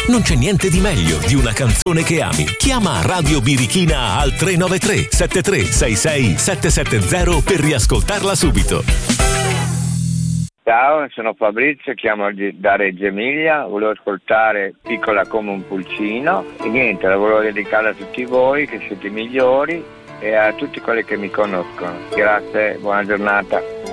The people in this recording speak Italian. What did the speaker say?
Non c'è niente di meglio di una canzone che ami. Chiama Radio Birichina al 393 7366 770 per riascoltarla subito. Ciao, sono Fabrizio, chiamo da Reggio Emilia, volevo ascoltare Piccola come un pulcino e niente, la volevo dedicare a tutti voi che siete i migliori e a tutti quelli che mi conoscono. Grazie, buona giornata.